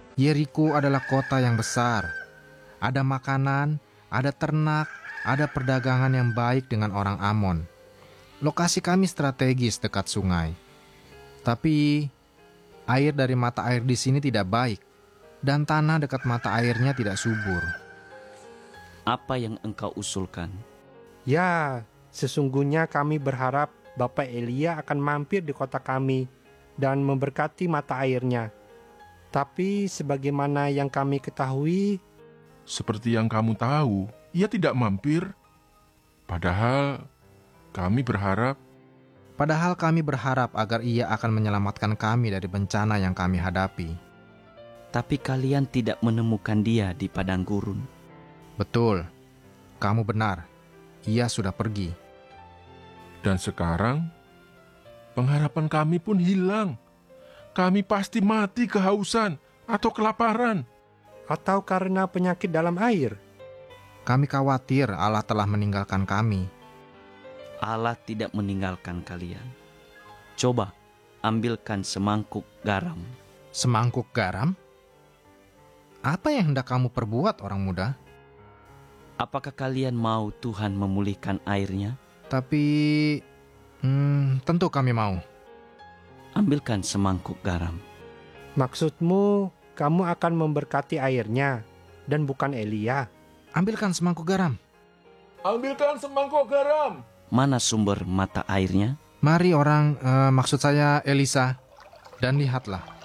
Yeriko adalah kota yang besar. Ada makanan, ada ternak, ada perdagangan yang baik dengan orang Amon. Lokasi kami strategis dekat sungai. Tapi air dari mata air di sini tidak baik, dan tanah dekat mata airnya tidak subur. Apa yang engkau usulkan? Ya, sesungguhnya kami berharap Bapak Elia akan mampir di kota kami dan memberkati mata airnya. Tapi sebagaimana yang kami ketahui, Seperti yang kamu tahu, ia tidak mampir. Padahal kami berharap agar ia akan menyelamatkan kami dari bencana yang kami hadapi. Tapi kalian tidak menemukan dia di padang gurun. Betul, kamu benar. Ia sudah pergi. dan sekarang pengharapan kami pun hilang. Kami pasti mati kehausan atau kelaparan. atau karena penyakit dalam air. Kami khawatir Allah telah meninggalkan kami. Allah tidak meninggalkan kalian. Coba, ambilkan semangkuk garam. Semangkuk garam? Apa yang hendak kamu perbuat, orang muda? Apakah kalian mau Tuhan memulihkan airnya? Tapi, tentu kami mau. Ambilkan semangkuk garam. Maksudmu, kamu akan memberkati airnya dan bukan Elia? Ambilkan semangkuk garam. Ambilkan semangkuk garam. Mana sumber mata airnya? Mari maksud saya Elisa, dan lihatlah.